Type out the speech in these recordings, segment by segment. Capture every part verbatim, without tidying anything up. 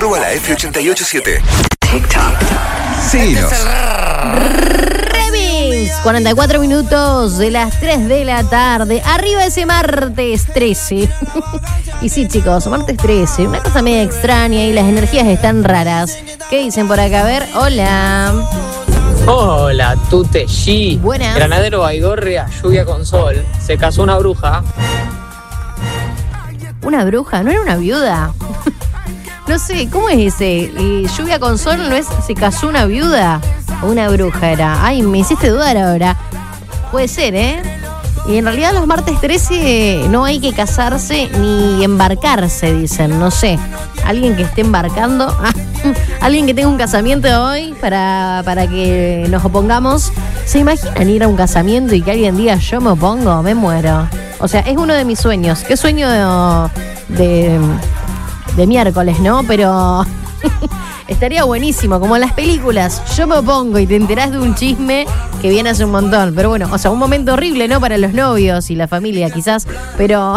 Arroba la F ochenta y ocho siete. TikTok. Síguenos. Remix. cuarenta y cuatro minutos de las tres de la tarde. Arriba ese martes trece. Y sí, chicos, martes trece. Una cosa media extraña y las energías están raras. ¿Qué dicen por acá? A ver, hola. Hola, Tute G. Buenas. Granadero Baigorria, lluvia con sol. Se casó una bruja. ¿Una bruja? ¿No era una viuda? No sé, ¿cómo es ese? Eh, lluvia con sol, ¿no es? ¿Se casó una viuda? ¿O una bruja era? Ay, me hiciste dudar ahora. Puede ser, ¿eh? Y en realidad los martes trece no hay que casarse ni embarcarse, dicen, no sé. Alguien que esté embarcando, alguien que tenga un casamiento hoy para, para que nos opongamos. ¿Se imaginan ir a un casamiento y que alguien diga yo me opongo? Me muero. O sea, es uno de mis sueños. ¿Qué sueño de, de, de miércoles, no? Pero estaría buenísimo, como en las películas. Yo me opongo y te enterás de un chisme que viene hace un montón. Pero bueno, o sea, un momento horrible, ¿no? Para los novios y la familia, quizás. Pero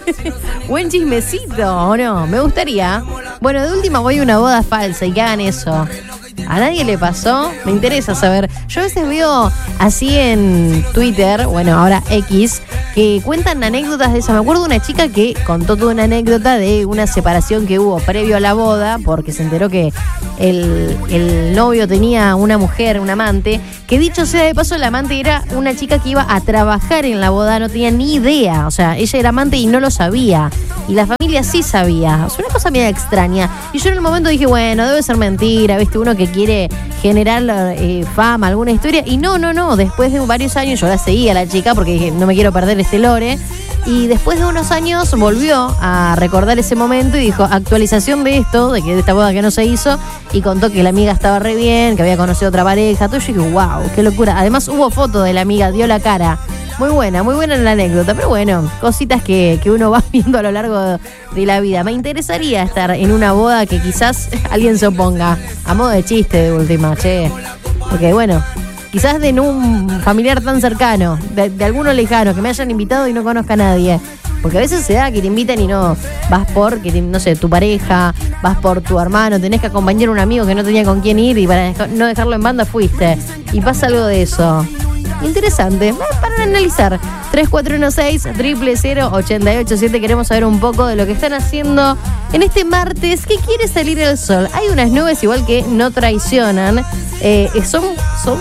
buen chismecito, ¿o no? Me gustaría. Bueno, de última voy a una boda falsa y que hagan eso. ¿A nadie le pasó? Me interesa saber. Yo a veces veo así en Twitter, bueno, ahora X, que cuentan anécdotas de eso. Me acuerdo de una chica que contó toda una anécdota de una separación que hubo previo a la boda, porque se enteró que el, el novio tenía una mujer, un amante, que dicho sea de paso, la amante era una chica que iba a trabajar en la boda, no tenía ni idea. O sea, ella era amante y no lo sabía. Y la familia sí sabía. Es una cosa media extraña. Y yo en el momento dije, bueno, debe ser mentira, ¿viste? Uno que quiere generar eh, fama, alguna historia. Y no, no, no. Después de varios años, yo la seguía a la chica porque dije, no me quiero perder este lore. Y después de unos años volvió a recordar ese momento y dijo, actualización de esto, de que de esta boda que no se hizo. Y contó que la amiga estaba re bien, que había conocido otra pareja. Todo. Yo dije, wow, qué locura. Además hubo foto de la amiga, dio la cara. Muy buena, muy buena la anécdota, pero bueno, cositas que, que uno va viendo a lo largo de, de la vida. Me interesaría estar en una boda que quizás alguien se oponga, a modo de chiste de última, che. Porque bueno, quizás de un familiar tan cercano, de, de alguno lejano, que me hayan invitado y no conozca a nadie. Porque a veces se da que te invitan y no vas por, que te, no sé, tu pareja, vas por tu hermano, tenés que acompañar a un amigo que no tenía con quién ir y para deja, no dejarlo en banda fuiste. Y pasa algo de eso. Interesante, para analizar. Tres cuatro uno seis, cero cero cero, ocho ocho siete. Queremos saber un poco de lo que están haciendo en este martes que quiere salir el sol. Hay unas nubes igual que no traicionan. Eh, son, son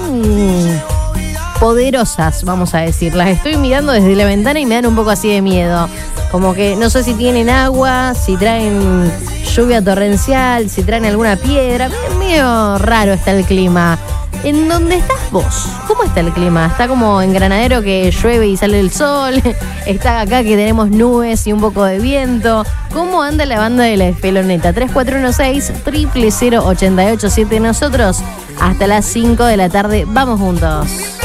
poderosas, vamos a decir. Las estoy mirando desde la ventana y me dan un poco así de miedo. Como que no sé si tienen agua, si traen lluvia torrencial, si traen alguna piedra. Medio raro está el clima. ¿En dónde estás vos? ¿Cómo está el clima? ¿Está como en Granadero que llueve y sale el sol? ¿Está acá que tenemos nubes y un poco de viento? ¿Cómo anda la banda de la Esfeloneta? tres cuatro uno seis, cero cero cero, ocho ocho siete. Nosotros hasta las cinco de la tarde vamos juntos.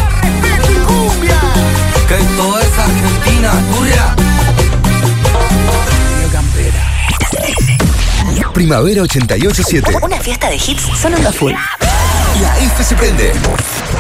Que todo es Argentina, tuya. Primavera ochenta y ocho siete. Una fiesta de hits sonando a full. La F se prende.